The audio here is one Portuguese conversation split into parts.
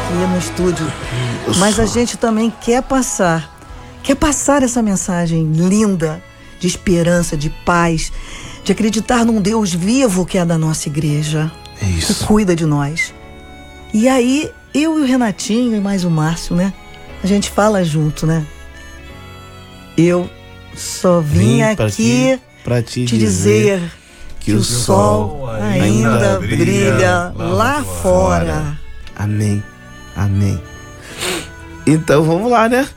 aqui no estúdio, mas a gente também quer passar essa mensagem linda de esperança, de paz, de acreditar num Deus vivo que é da nossa igreja, que cuida de nós. E aí, eu e o Renatinho e mais o Márcio, né? A gente fala junto, né? Eu só vim aqui pra te dizer que o sol ainda brilha lá fora. Amém, amém. Então vamos lá, né?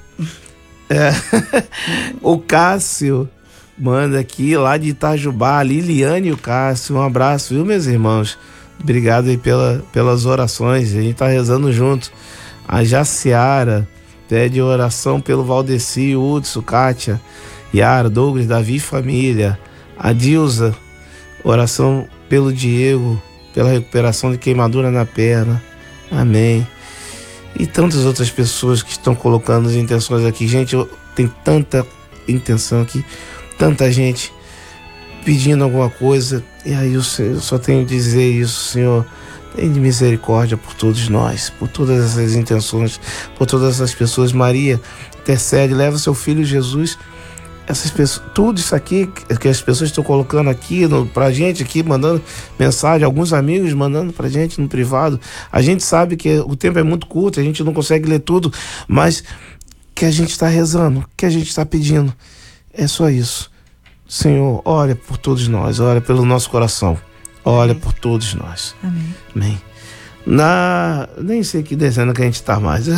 O Cássio manda aqui lá de Itajubá, a Liliane e o Cássio, um abraço, viu, meus irmãos? Obrigado aí pelas orações, a gente tá rezando junto. A Jaciara pede oração pelo Valdeci, Hudson, Kátia, Yara, Douglas, Davi e família. A Dilza, oração pelo Diego, pela recuperação de queimadura na perna. Amém. E tantas outras pessoas que estão colocando as intenções aqui. Gente, tem tanta intenção aqui, tanta gente pedindo alguma coisa. E aí eu só tenho a dizer isso, Senhor. Tem de misericórdia por todos nós, por todas essas intenções, por todas essas pessoas. Maria, intercede, leva seu filho Jesus. Essas pessoas, tudo isso aqui que as pessoas estão colocando aqui pra gente, aqui mandando mensagem, alguns amigos mandando pra gente no privado. A gente sabe que o tempo é muito curto, a gente não consegue ler tudo, mas que a gente está rezando, que a gente está pedindo. É só isso. Senhor, olha por todos nós, olha pelo nosso coração, olha por todos nós. Amém. Amém. Nem sei que dezena que a gente tá mais.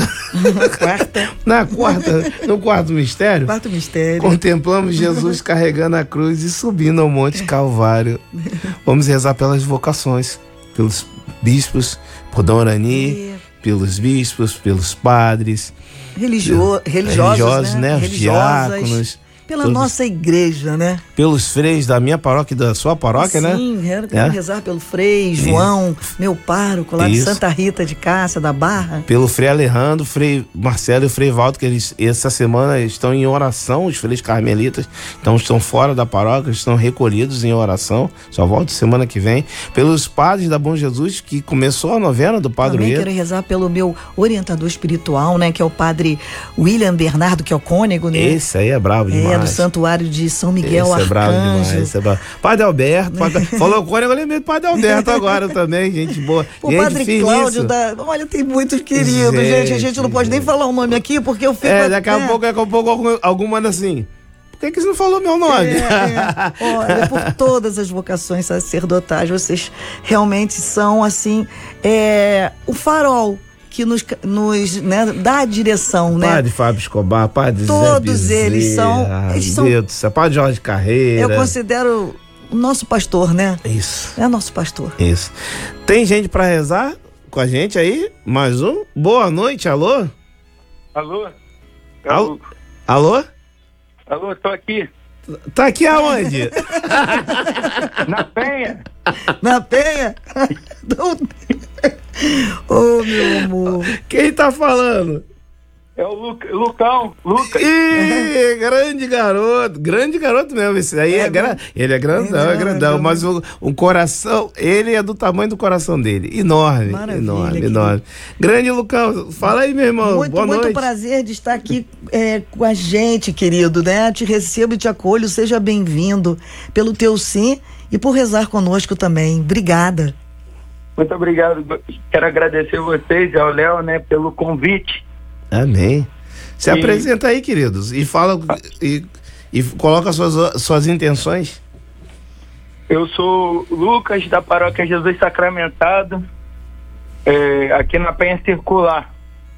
No quarto mistério. Quarto mistério. Contemplamos Jesus carregando a cruz e subindo ao Monte Calvário. Vamos rezar pelas vocações, pelos bispos, por Dom Arani, pelos bispos, pelos padres, religiosos, né? Os diáconos. Pela nossa igreja, né? Pelos freios da minha paróquia e da sua paróquia, né? Sim, quero rezar pelo Frei João, meu pároco lá de Santa Rita de Cássia, da Barra. Pelo Frei Alejandro, Frei Marcelo e o Frei Valdo, que eles essa semana estão em oração, os freios carmelitas, então estão fora da paróquia, estão recolhidos em oração, só voltam semana que vem. Pelos padres da Bom Jesus, que começou a novena do padroeiro. Também quero rezar pelo meu orientador espiritual, né? Que é o padre William Bernardo, que é o cônego, né? Esse aí é bravo demais. Do Santuário de São Miguel Arcanjo. Esse é bravo. Padre Alberto, falou com ele, eu lembrei do Padre Alberto agora também, gente boa. O Padre Cláudio, olha, tem muitos queridos, gente. A gente não pode nem falar o nome aqui, porque eu fico... Daqui a pouco algum manda assim, por que você não falou meu nome? Olha, por todas as vocações sacerdotais, vocês realmente são, assim, o farol que nos né, dá a direção, né? Padre Fábio Escobar, Padre todos Zé Bezerra, eles são Deus do céu, Padre Jorge Carreira. Eu considero o nosso pastor, né? Isso. É nosso pastor. Isso. Tem gente pra rezar com a gente aí? Mais um? Boa noite, alô? Alô? Alô? Alô, tô aqui. Tá aqui aonde? Na Penha. Na Penha? Ô, meu amor. Quem tá falando? É o Lucas. Ih, grande garoto mesmo, esse aí ele é grandão, mas o coração, ele é do tamanho do coração dele, enorme. Grande Lucão, fala aí, meu irmão, boa noite. Muito prazer de estar aqui com a gente, querido, né? Te recebo e te acolho, seja bem-vindo pelo teu sim e por rezar conosco também, obrigada. Muito obrigado, quero agradecer vocês, ao Léo, né, pelo convite. Amém. Se apresenta aí, queridos, e fala e coloca suas intenções. Eu sou Lucas, da Paróquia Jesus Sacramentado, aqui na Penha Circular.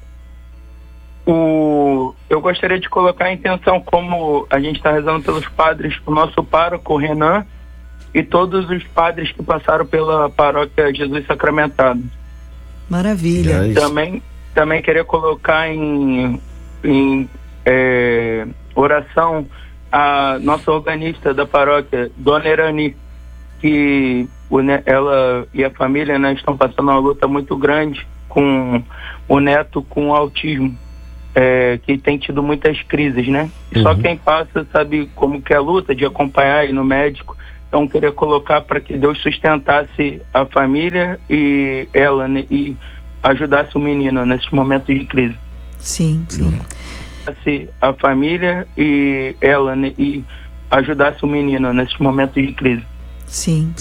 Eu gostaria de colocar a intenção, como a gente está rezando pelos padres, o nosso pároco, Renan, e todos os padres que passaram pela Paróquia Jesus Sacramentado. Maravilha. Também queria colocar em oração a nossa organista da paróquia, Dona Erani, que ela e a família, né, estão passando uma luta muito grande com o neto com autismo, que tem tido muitas crises, né? Só quem passa sabe como que é a luta de acompanhar, ir no médico. Então queria colocar para que Deus sustentasse a família e ela, né, e ajudasse o menino nesses momentos de crise. Sim, sim. Se a família e ela, né, e ajudasse o menino nesses momentos de crise. Sim.